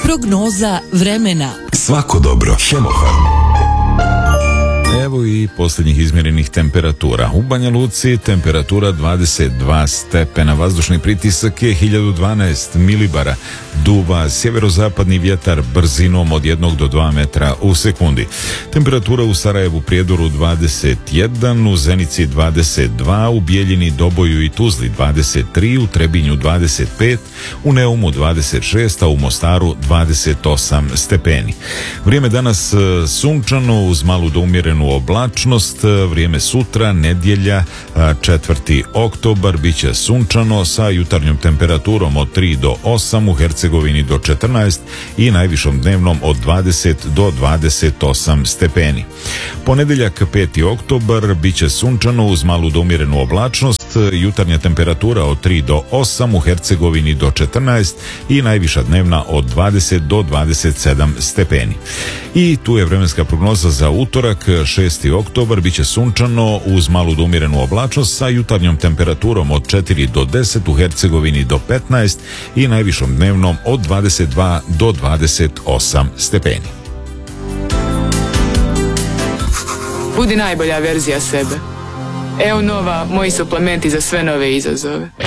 Prognoza vremena. Svako dobro. Hemofarm. Evo i posljednjih izmjerenih temperatura. U Banja Luci temperatura 22 stepena, vazdušni pritisak je 1012 milibara, duva sjeverozapadni vjetar brzinom od 1 do 2 metra u sekundi. Temperatura u Sarajevu, Prijedoru 21, u Zenici 22, u Bijeljini, Doboju i Tuzli 23, u Trebinju 25, u Neumu 26, a u Mostaru 28 stepeni. Vrijeme danas sunčano uz malu do umjerenu oblačnost, vrijeme sutra, nedjelja, 4. oktobar, bit će sunčano sa jutarnjom temperaturom od 3 do 8, u Hercegovini do 14 i najvišom dnevnom od 20 do 28 stepeni. Ponedjeljak, 5. oktobar, bit će sunčano uz malu do umjerenu oblačnost, jutarnja temperatura od 3 do 8, u Hercegovini do 14 i najviša dnevna od 20 do 27 stepeni. I tu je vremenska prognoza za utorak, 6. oktobar, bit će sunčano uz malu do umjerenu oblačnost sa jutarnjom temperaturom od 4 do 10, u Hercegovini do 15 i najvišom dnevnom od 22 do 28 stepeni. Budi najbolja verzija sebe. Evo nova, moji suplementi za sve nove izazove.